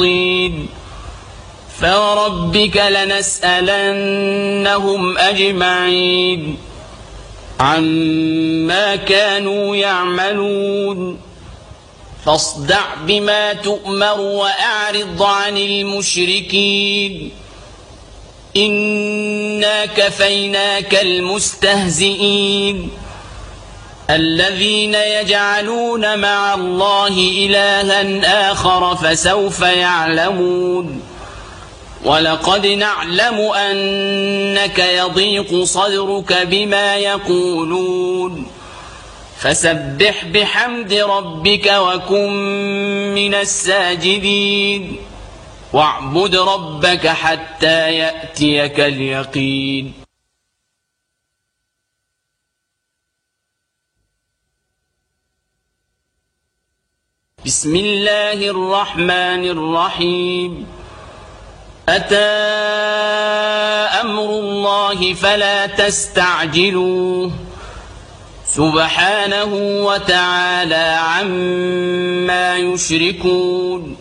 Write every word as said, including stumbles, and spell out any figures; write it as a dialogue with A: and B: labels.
A: فوربك لنسألنهم أجمعين عما كانوا يعملون فاصدع بما تؤمر وأعرض عن المشركين إنا كفيناك المستهزئين الذين يجعلون مع الله إلها آخر فسوف يعلمون ولقد نعلم أنك يضيق صدرك بما يقولون فسبح بحمد ربك وكن من الساجدين واعبد ربك حتى يأتيك اليقين. بسم الله الرحمن الرحيم أتى أمر الله فلا تستعجلوه سبحانه وتعالى عما يشركون